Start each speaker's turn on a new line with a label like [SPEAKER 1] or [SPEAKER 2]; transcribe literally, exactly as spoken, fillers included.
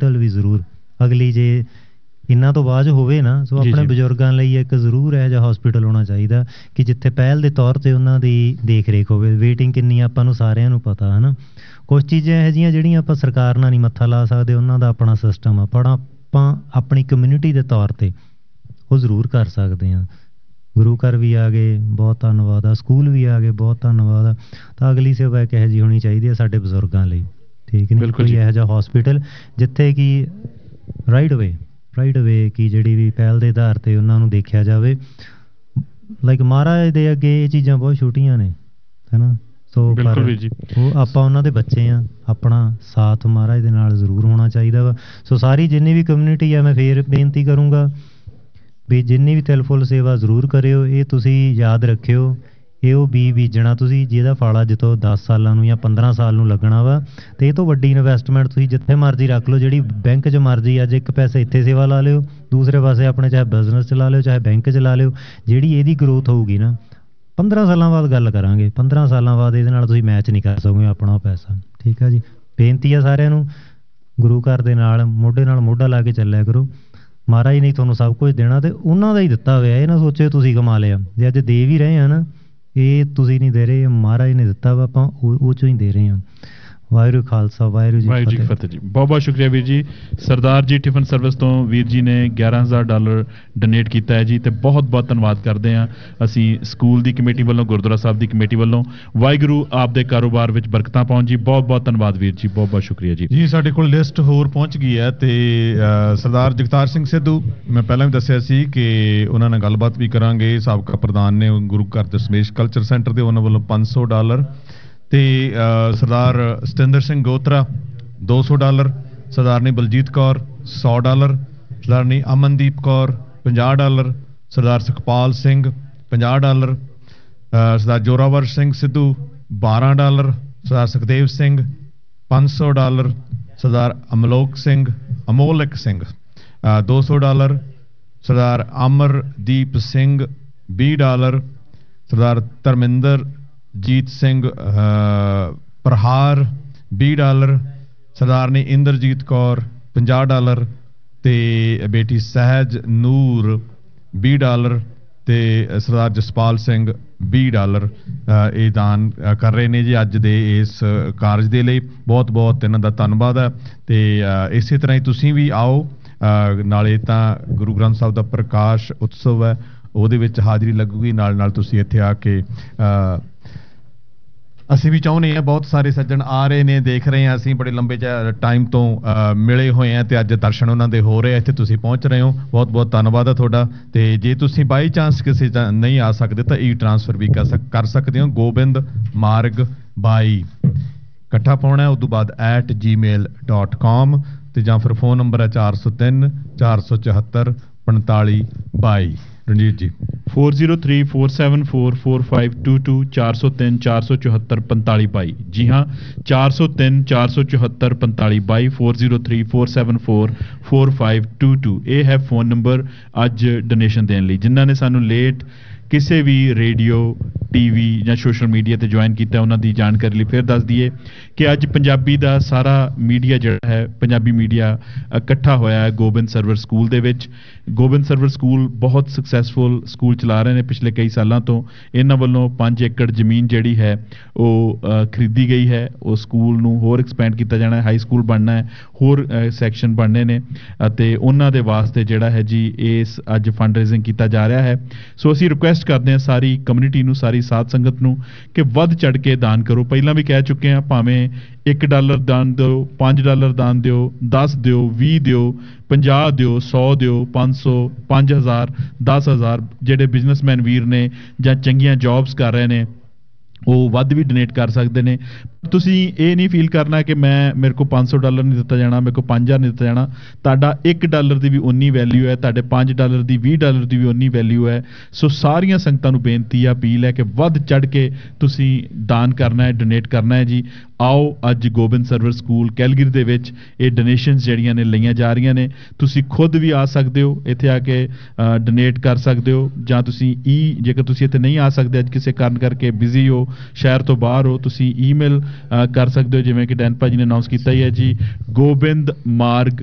[SPEAKER 1] Hospital ਵੀ ਜ਼ਰੂਰ ਅਗਲੀ ਜੇ ਇਹਨਾਂ ਤੋਂ ਬਾਅਦ ਹੋਵੇ ਨਾ ਸੋ ਆਪਣੇ ਬਜ਼ੁਰਗਾਂ ਲਈ ਇੱਕ ਜ਼ਰੂਰ ਇਹੋ ਜਿਹਾ ਹਸਪੀਟਲ ਹੋਣਾ ਚਾਹੀਦਾ ਕਿ ਜਿੱਥੇ ਪਹਿਲ ਦੇ ਤੌਰ 'ਤੇ ਉਹਨਾਂ ਦੀ ਦੇਖ ਰੇਖ ਹੋਵੇ। ਵੇਟਿੰਗ ਕਿੰਨੀ ਆਪਾਂ ਨੂੰ ਸਾਰਿਆਂ ਨੂੰ ਪਤਾ ਹੈ ਨਾ। ਕੁਛ ਚੀਜ਼ਾਂ ਇਹੋ ਜਿਹੀਆਂ ਜਿਹੜੀਆਂ ਆਪਾਂ ਸਰਕਾਰ ਨਾਲ ਨਹੀਂ ਮੱਥਾ ਲਾ ਸਕਦੇ, ਉਹਨਾਂ ਦਾ ਆਪਣਾ ਸਿਸਟਮ ਆ, ਪਰ ਆਪਾਂ ਆਪਣੀ ਕਮਿਊਨਿਟੀ ਦੇ ਤੌਰ 'ਤੇ ਉਹ ਜ਼ਰੂਰ ਕਰ ਸਕਦੇ ਹਾਂ। ਗੁਰੂ ਘਰ ਵੀ ਆ ਗਏ, ਬਹੁਤ ਧੰਨਵਾਦ ਆ। ਸਕੂਲ ਵੀ ਆ ਗਏ, ਬਹੁਤ ਧੰਨਵਾਦ ਆ। ਤਾਂ ਅਗਲੀ ਸੇਵਾ ਇੱਕ ਇਹੋ ਜਿਹੀ ਹੋਣੀ ਚਾਹੀਦੀ ਹੈ ਸਾਡੇ ਬਜ਼ੁਰਗਾਂ ਲਈ, ਠੀਕ ਨਹੀਂ? ਕੋਈ ਇਹੋ ਜਿਹਾ ਹਸਪੀਟਲ ਜਿੱਥੇ ਕਿ ਰਾਈਟ ਵੇ ਰਾਈਟ ਵੇ ਕਿ ਜਿਹੜੀ ਵੀ ਪਹਿਲ ਦੇ ਆਧਾਰ 'ਤੇ ਉਹਨਾਂ ਨੂੰ ਦੇਖਿਆ ਜਾਵੇ। ਲਾਈਕ ਮਹਾਰਾਜ ਦੇ ਅੱਗੇ ਇਹ ਚੀਜ਼ਾਂ ਬਹੁਤ ਛੋਟੀਆਂ ਨੇ, ਹੈ ਨਾ। ਸੋ ਪਰ ਉਹ ਆਪਾਂ ਉਹਨਾਂ ਦੇ ਬੱਚੇ ਹਾਂ, ਆਪਣਾ ਸਾਥ ਮਹਾਰਾਜ ਦੇ ਨਾਲ ਜ਼ਰੂਰ ਹੋਣਾ ਚਾਹੀਦਾ ਵਾ। ਸੋ ਸਾਰੀ ਜਿੰਨੀ ਵੀ ਕਮਿਊਨਿਟੀ ਆ, ਮੈਂ ਫੇਰ ਬੇਨਤੀ ਕਰੂੰਗਾ ਵੀ ਜਿੰਨੀ ਵੀ ਤਿਲ ਫੁੱਲ ਸੇਵਾ ਜ਼ਰੂਰ ਕਰਿਓ। ਇਹ ਤੁਸੀਂ ਯਾਦ ਰੱਖਿਓ, ਇਹ ਉਹ ਬੀਜ ਬੀਜਣਾ ਤੁਸੀਂ ਜਿਹਦਾ ਫਲ ਅੱਜ ਤੋਂ ਦਸ ਸਾਲਾਂ ਨੂੰ ਜਾਂ ਪੰਦਰਾਂ ਸਾਲ ਨੂੰ ਲੱਗਣਾ ਵਾ। ਅਤੇ ਇਹ ਤੋਂ ਵੱਡੀ ਇਨਵੈਸਟਮੈਂਟ ਤੁਸੀਂ ਜਿੱਥੇ ਮਰਜ਼ੀ ਰੱਖ ਲਓ, ਜਿਹੜੀ ਬੈਂਕ 'ਚ ਮਰਜ਼ੀ। ਅੱਜ ਇੱਕ ਪੈਸੇ ਇੱਥੇ ਸੇਵਾ ਲਾ ਲਿਓ, ਦੂਸਰੇ ਪਾਸੇ ਆਪਣੇ ਚਾਹੇ ਬਿਜ਼ਨਸ 'ਚ ਲਾ ਲਿਓ, ਚਾਹੇ ਬੈਂਕ 'ਚ ਲਾ ਲਿਓ। ਜਿਹੜੀ ਇਹਦੀ ਗਰੋਥ ਹੋਊਗੀ ਨਾ, ਪੰਦਰਾਂ ਸਾਲਾਂ ਬਾਅਦ ਗੱਲ ਕਰਾਂਗੇ, ਪੰਦਰਾਂ ਸਾਲਾਂ ਬਾਅਦ ਇਹਦੇ ਨਾਲ ਤੁਸੀਂ ਮੈਚ ਨਹੀਂ ਕਰ ਸਕੋਗੇ ਆਪਣਾ ਪੈਸਾ, ਠੀਕ ਆ ਜੀ। ਬੇਨਤੀ ਆ ਸਾਰਿਆਂ ਨੂੰ, ਗੁਰੂ ਘਰ ਦੇ ਨਾਲ ਮੋਢੇ ਨਾਲ ਮੋਢਾ ਲਾ ਕੇ ਚੱਲਿਆ ਕਰੋ। ਮਹਾਰਾਜ ਨੇ ਤੁਹਾਨੂੰ ਸਭ ਕੁਝ ਦੇਣਾ ਅਤੇ ਉਹਨਾਂ ਦਾ ਹੀ ਦਿੱਤਾ ਹੋਇਆ। ਇਹ ਨਾ ਸੋਚਿਓ ਤੁਸੀਂ ਕਮਾ ਲਿਆ। ਜੇ ਅੱਜ ਦੇ ਵੀ ਰਹੇ ਹਾਂ ਨਾ, ਇਹ ਤੁਸੀਂ ਨਹੀਂ ਦੇ ਰਹੇ, ਮਹਾਰਾਜ ਨੇ ਦਿੱਤਾ ਵਾ, ਆਪਾਂ ਉਹ ਉਹ 'ਚੋਂ ਹੀ ਦੇ ਰਹੇ ਹਾਂ। ਵਾਹਿਗੁਰੂ ਖਾਲਸਾ, ਵਾਹਿਗੁਰੂ ਜੀ
[SPEAKER 2] ਵਾਹਿਗੁਰੂ ਜੀ ਫਤਿਹ ਜੀ। ਬਹੁਤ ਬਹੁਤ ਸ਼ੁਕਰੀਆ ਵੀਰ ਜੀ। ਸਰਦਾਰ ਜੀ ਟਿਫਨ ਸਰਵਿਸ ਤੋਂ ਵੀਰ ਜੀ ਨੇ ਗਿਆਰਾਂ ਹਜ਼ਾਰ ਡਾਲਰ ਡੋਨੇਟ ਕੀਤਾ ਹੈ ਜੀ, ਅਤੇ ਬਹੁਤ ਬਹੁਤ ਧੰਨਵਾਦ ਕਰਦੇ ਹਾਂ ਅਸੀਂ ਸਕੂਲ ਦੀ ਕਮੇਟੀ ਵੱਲੋਂ, ਗੁਰਦੁਆਰਾ ਸਾਹਿਬ ਦੀ ਕਮੇਟੀ ਵੱਲੋਂ। ਵਾਹਿਗੁਰੂ ਆਪ ਦੇ ਕਾਰੋਬਾਰ ਵਿੱਚ ਬਰਕਤਾਂ ਪਾਉਣ ਜੀ। ਬਹੁਤ ਬਹੁਤ ਧੰਨਵਾਦ ਵੀਰ ਜੀ, ਬਹੁਤ ਬਹੁਤ ਸ਼ੁਕਰੀਆ ਜੀ।
[SPEAKER 3] ਜੀ ਸਾਡੇ ਕੋਲ ਲਿਸਟ ਹੋਰ ਪਹੁੰਚ ਗਈ ਹੈ, ਅਤੇ ਸਰਦਾਰ ਜਗਤਾਰ ਸਿੰਘ ਸਿੱਧੂ, ਮੈਂ ਪਹਿਲਾਂ ਵੀ ਦੱਸਿਆ ਸੀ ਕਿ ਉਹਨਾਂ ਨਾਲ ਗੱਲਬਾਤ ਵੀ ਕਰਾਂਗੇ। ਸਾਬਕਾ ਪ੍ਰਧਾਨ ਨੇ ਗੁਰੂ ਘਰ ਦਸ਼ਮੇਸ਼ ਕਲਚਰ ਸੈਂਟਰ ਦੇ, ਉਹਨਾਂ ਵੱਲੋਂ ਪੰਜ ਸੌ ਡਾਲਰ। ਅਤੇ ਸਰਦਾਰ ਸਤਿੰਦਰ ਸਿੰਘ ਗੋਤਰਾ ਦੋ ਸੌ ਡਾਲਰ, ਸਰਦਾਰਨੀ ਬਲਜੀਤ ਕੌਰ ਸੌ ਡਾਲਰ, ਸਰਦਾਰਨੀ ਅਮਨਦੀਪ ਕੌਰ ਪੰਜਾਹ ਡਾਲਰ, ਸਰਦਾਰ ਸੁਖਪਾਲ ਸਿੰਘ ਪੰਜਾਹ ਡਾਲਰ, ਸਰਦਾਰ ਜੋਰਾਵਰ ਸਿੰਘ ਸਿੱਧੂ ਬਾਰ੍ਹਾਂ ਡਾਲਰ, ਸਰਦਾਰ ਸੁਖਦੇਵ ਸਿੰਘ ਪੰਜ ਸੌ ਡਾਲਰ, ਸਰਦਾਰ ਅਮਲੋਕ ਸਿੰਘ ਅਮੋਲਕ ਸਿੰਘ ਦੋ ਸੌ ਡਾਲਰ, ਸਰਦਾਰ ਅਮਰਦੀਪ ਸਿੰਘ ਵੀਹ ਡਾਲਰ, ਸਰਦਾਰ ਧਰਮਿੰਦਰ ਜੀਤ ਸਿੰਘ ਪ੍ਰਹਾਰ ਵੀਹ ਡਾਲਰ, ਸਰਦਾਰਨੀ ਇੰਦਰਜੀਤ ਕੌਰ ਪੰਜਾਹ ਡਾਲਰ, ਅਤੇ ਬੇਟੀ ਸਹਿਜ ਨੂਰ ਵੀਹ ਡਾਲਰ, ਅਤੇ ਸਰਦਾਰ ਜਸਪਾਲ ਸਿੰਘ ਵੀਹ ਡਾਲਰ ਇਹ ਦਾਨ ਕਰ ਰਹੇ ਨੇ ਜੀ ਅੱਜ ਦੇ ਇਸ ਕਾਰਜ ਦੇ ਲਈ। ਬਹੁਤ ਬਹੁਤ ਇਹਨਾਂ ਦਾ ਧੰਨਵਾਦ ਹੈ। ਅਤੇ ਇਸੇ ਤਰ੍ਹਾਂ ਹੀ ਤੁਸੀਂ ਵੀ ਆਓ, ਨਾਲੇ ਤਾਂ ਗੁਰੂ ਗ੍ਰੰਥ ਸਾਹਿਬ ਦਾ ਪ੍ਰਕਾਸ਼ ਉਤਸਵ ਹੈ, ਉਹਦੇ ਵਿੱਚ ਹਾਜ਼ਰੀ ਲੱਗੂਗੀ, ਨਾਲ ਨਾਲ ਤੁਸੀਂ ਇੱਥੇ ਆ ਕੇ ਅਸੀਂ ਵੀ ਚਾਹੁੰਦੇ ਹਾਂ, ਬਹੁਤ ਸਾਰੇ ਸੱਜਣ ਆ ਰਹੇ ਨੇ, ਦੇਖ ਰਹੇ ਹਾਂ, ਅਸੀਂ ਬੜੇ ਲੰਬੇ ਟਾਈਮ ਤੋਂ ਮਿਲੇ ਹੋਏ ਹਾਂ ਅਤੇ ਅੱਜ ਦਰਸ਼ਨ ਉਹਨਾਂ ਦੇ ਹੋ ਰਹੇ ਆ, ਇੱਥੇ ਤੁਸੀਂ ਪਹੁੰਚ ਰਹੇ ਹੋ, ਬਹੁਤ ਬਹੁਤ ਧੰਨਵਾਦ ਹੈ ਤੁਹਾਡਾ। ਅਤੇ ਜੇ ਤੁਸੀਂ ਬਾਈ ਚਾਂਸ ਕਿਸੇ ਨਹੀਂ ਆ ਸਕਦੇ ਤਾਂ ਈ ਟਰਾਂਸਫਰ ਵੀ ਕਰ ਸਕ ਕਰ ਸਕਦੇ ਹੋ। ਗੋਬਿੰਦ ਮਾਰਗ ਬਾਈ ਇਕੱਠਾ ਪਾਉਣਾ, ਉਸ ਤੋਂ ਬਾਅਦ ਐਟ ਜੀ ਮੇਲ ਡੋਟ ਕਾਮ, ਅਤੇ ਜਾਂ ਫਿਰ ਫੋਨ ਨੰਬਰ ਹੈ ਚਾਰ ਸੌ ਤਿੰਨ ਚਾਰ ਸੌ ਚੁਹੱਤਰ ਪੰਤਾਲੀ ਬਾਈ। ਰਣਜੀਤ ਜੀ
[SPEAKER 2] four zero three four seven four four five to to चार सौ तीन चार सौ चौहत्तर पंताली बाई। जी हाँ, चार सौ तीन चार सौ चौहत्तर पंताली by four zero three four seven four four five to to. ये है फोन नंबर अज डोनेशन देने लिए। जिन्होंने ने सानू लेट किसी भी रेडियो टीवी या सोशल मीडिया ते ज्वाइन किया उन्होंने जानकारी लिए फिर दस दिए कि अज पंजाबी दा सारा मीडिया जिहड़ा है, पंजाबी मीडिया इकट्ठा होया है गोबिंद सर्वर स्कूल दे विच। गोबिंद सर्वर स्कूल बहुत सक्सैसफुल स्कूल चला रहे हैं पिछले कई सालों तो। इन्हां वल्लों पांच एकड़ जमीन जिहड़ी है वो खरीदी गई है। वो स्कूल नूं होर एक्सपैंड किया जाना है, हाई स्कूल बनना है, होर सैक्शन बनने ने अते उन्हां दे वास्ते जिहड़ा है जी इस अज फंड रेजिंग किया जा रहा है। सो असीं रिक्वेस्ट करते हैं सारी कम्यूनिटी नूं, सारी साध संगत नूं कि वध चढ़ के दान करो। पहलां भी कह चुके हैं, भावें एक डॉलर दान दो, पांच डॉलर दान दिओ, दस दिओ, भी दिओ, पंजाह दिओ, सौ दिओ, पांच सौ, पांच हज़ार, दस हज़ार। जिहड़े बिजनेसमैन वीर ने जां चंगियां जॉब्स कर रहे हैं वो वध भी डोनेट कर सकते हैं। तुसी ये नहीं फील करना कि मैं मेरे को पाँच सौ डॉलर नहीं दिता जाना, मेरे को पाँच हज़ार नहीं दिता जाना। ताड़ा एक डॉलर की भी उन्नी वैल्यू है, ताड़े पाँच डॉलर की भी डॉलर की भी उन्नी वैल्यू है। सो सारिया संगतां नूं बेनती है, अपील है कि वध चढ़ के तुसी दान करना है, डोनेट करना है जी। आओ अज गोबिंद सर्वर स्कूल कैलगरी दे विच ये डोनेशनस जिहड़ियां ने लईआं जा रहीआं ने। तुसी खुद भी आ सकते हो, इत्थे आके डोनेट कर सकते हो, जां तुसी ई जेकर तुसी इत्थे नहीं आ सकते अज किसी कारण करके बिजी हो, शहर तो बाहर हो, तुसी ईमेल कर सकते हो जिवें कि डैन भाजी ने अनाउंस किया ही है जी। गोबिंद मार्ग